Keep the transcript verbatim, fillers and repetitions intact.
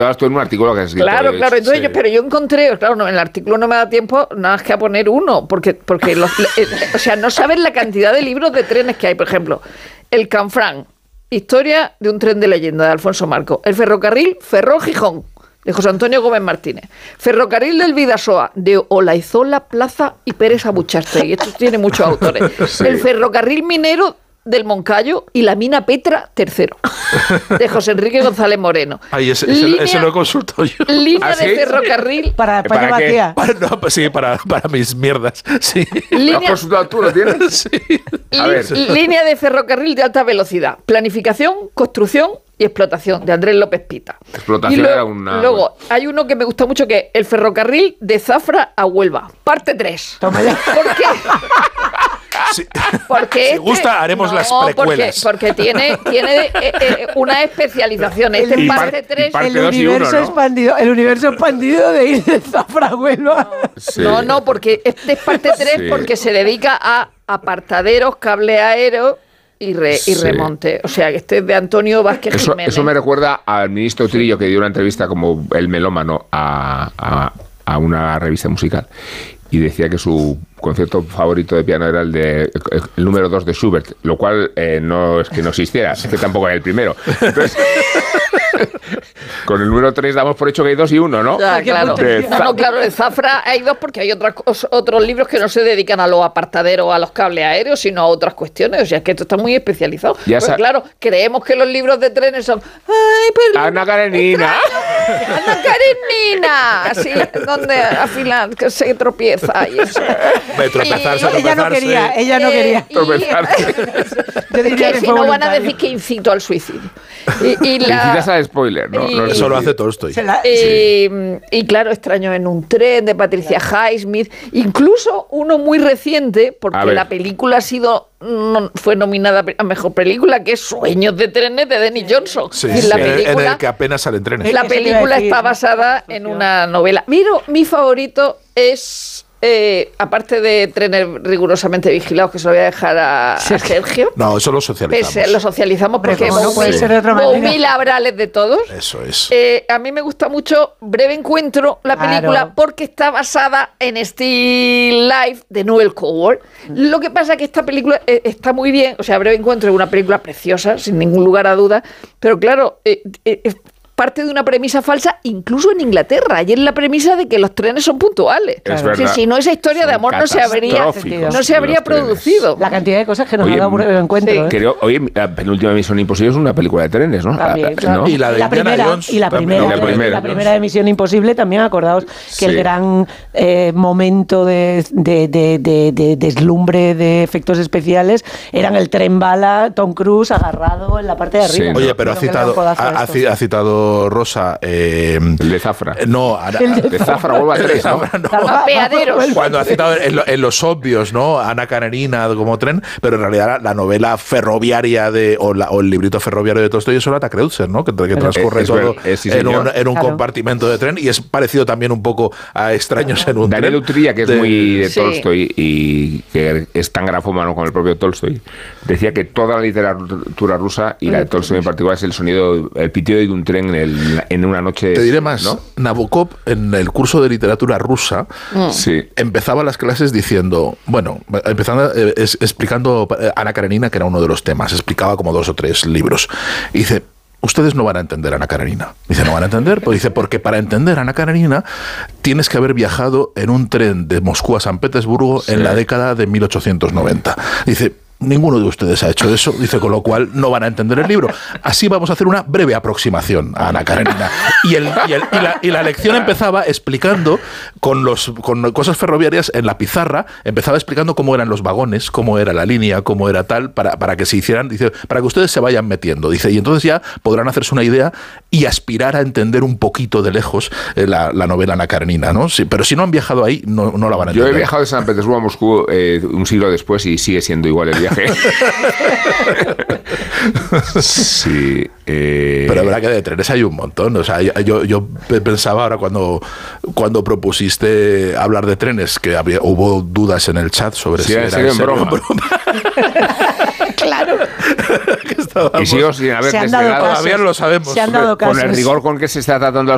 tú en un artículo que has escrito. Claro, claro. Entonces sí. yo, pero yo encontré, claro, no, en el artículo no me da tiempo nada más que a poner uno, porque, porque los, eh, o sea, no sabes la cantidad de libros de trenes que hay. Por ejemplo, el Canfranc, historia de un tren de leyenda, de Alfonso Marco. El ferrocarril Ferrol-Gijón, de José Antonio Gómez Martínez. Ferrocarril del Vidasoa, de Olaizola, Plaza y Pérez Abuchaste. Esto tiene muchos autores. Sí. El ferrocarril minero del Moncayo y la mina Petra tercero, de José Enrique González Moreno. Ay, ese, ese, línea, ese lo he consultado yo. Línea ¿Ah, sí? de ferrocarril para España ¿Para vacía. Para, no, pues sí, para, para mis mierdas. Sí. Línea, ¿Lo has consultado tú? ¿Lo tienes? Sí. A ver. Línea de ferrocarril de alta velocidad, planificación, construcción y explotación, de Andrés López Pita. Explotación y lo, era una... Luego, hay uno que me gusta mucho, que es el ferrocarril de Zafra a Huelva, parte tres. Toma ya. ¿Por qué? Sí. Porque si este, gusta, haremos no, las porque, precuelas. porque tiene, tiene eh, eh, una especialización. Este Y es par- parte tres. y parte El dos y uno, universo ¿no? expandido, el universo expandido de ir de Zafra a Huelva. Sí. No, no, porque este es parte tres Sí. porque se dedica a apartaderos, cable aéreo y, re, y Sí. remonte. O sea, que este es de Antonio Vázquez Eso, Jiménez. eso me recuerda al ministro Trillo, que dio una entrevista como el melómano a, a, a una revista musical, y decía que su concierto favorito de piano era el de el número dos de Schubert, lo cual eh, no es que no existiera, es que tampoco era el primero. Entonces, con el número tres damos por hecho que hay dos y uno, ¿no? Ah, claro. De No, no, claro, de Zafra hay dos porque hay otras cos- otros libros que no se dedican a los apartaderos o a los cables aéreos, sino a otras cuestiones. O sea, es que esto está muy especializado. Ya Pues sa- claro, creemos que los libros de trenes son... ¡Ay, pues... Ana Karenina. Ana Karenina! Así, donde al final que se tropieza y eso. De tropezarse, Y- Ella no tropezarse. quería, ella no Eh, quería. y- Tropezarse. Yo diría que que si fue no van a voluntario. decir que incito al suicidio. Y, y la- Felicitas al spoiler, ¿no? y- No Eso lo hace Tolstoy. Se la- Eh, y claro, Extraño en un tren, de Patricia Highsmith, incluso uno muy reciente, A porque ver. la película ha sido no, fue nominada a mejor película, que es Sueños de trenes, de Denis Johnson. Sí, Y sí, la en, el- en película, el que apenas salen trenes. la Eso te iba a película decir. está basada en una novela. Miro, mi favorito es, eh, aparte de Trenes rigurosamente vigilados, que se lo voy a dejar a, a Sergio. No, eso lo socializamos. Pese- lo socializamos Hombre, porque como no puede Boumil- ser de otra manera. Boumil Abrales de todos. Eso es. Eh, a mí me gusta mucho Breve Encuentro, la Claro. película, porque está basada en Still Life de Noel Coward. Lo que pasa es que esta película eh, está muy bien, o sea, Breve Encuentro es una película preciosa, sin ningún lugar a duda, pero claro, eh, eh, es parte de una premisa falsa, incluso en Inglaterra, y es la premisa de que los trenes son puntuales. Es Que verdad. si no, esa historia de Son amor no se habría, catastróficos no se habría los trenes. producido. La cantidad de cosas que nos Oye, ha dado un encuentro. sí. ¿eh? Creo, oye, la penúltima Misión Imposible es una película de trenes, ¿no? También, Ah, claro. ¿no? Y la de la Indiana primera, Jones y la también. primera, Y la la primera. primera de Misión Imposible también, acordaos que Sí. el gran eh, momento de, de, de, de, de deslumbre de efectos especiales eran el tren bala, Tom Cruise agarrado en la parte de arriba. Sí, Oye, no. pero ha Creo que le da citado, un codazo a ha, ha esto. ci- ha citado Rosa. Eh, El de Zafra. no, Ana- De Zafra vuelve a tres, ¿no? Zafra, no. Zafra, Apeaderos. Cuando ha citado en, lo- en los obvios, ¿no? Ana Karenina como tren, pero en realidad la, la novela ferroviaria de o, la- o el librito ferroviario de Tolstoy es Sonata Kreutzer, ¿no? Que, que transcurre es todo ver- eh, sí, en un, señor. en un Claro. compartimento de tren y es parecido también un poco a Extraños en un Daniel tren. Utrilla, que es de- muy de Sí. Tolstoy y que es tan grafómano como el propio Tolstoy, decía que toda la literatura rusa y la de Tolstoy en particular es el sonido, el pitido de un tren en, el- en una noche. Te diré más, ¿no? Nabokov en el curso de literatura rusa Sí. empezaba las clases diciendo, bueno, empezando eh, es- explicando eh, Ana Karenina, que era uno de los temas, explicaba como dos o tres libros. Y dice, ustedes no van a entender a Ana Karenina. Dice, no van a entender, pues dice, porque para entender a Ana Karenina tienes que haber viajado en un tren de Moscú a San Petersburgo Sí. en la década de mil ochocientos noventa. Dice, ninguno de ustedes ha hecho eso, dice, con lo cual no van a entender el libro. Así vamos a hacer una breve aproximación a Ana Karenina. Y, el, y, el- y la, y la lección empezaba explicando con, los, con cosas ferroviarias en la pizarra, empezaba explicando cómo eran los vagones, cómo era la línea, cómo era tal, para, para que se hicieran, dice, para que ustedes se vayan metiendo. Dice, y entonces ya podrán hacerse una idea y aspirar a entender un poquito de lejos eh, la, la novela Ana Karenina, ¿no? Sí, pero si no han viajado ahí, no, no la van a Yo entender. he viajado de San Petersburgo a Moscú eh, un siglo después y sigue siendo igual el viaje. Sí. Eh, Pero es verdad que de trenes hay un montón. O sea, yo, yo pensaba ahora cuando, cuando propusiste hablar de trenes, que había, hubo dudas en el chat sobre Sí, si en era serio, en en serio broma. Claro. que estábamos- y sigo sin haber Se han dado desvelado casos. Todavía no lo sabemos. Se han dado con casos. el rigor con que se está tratando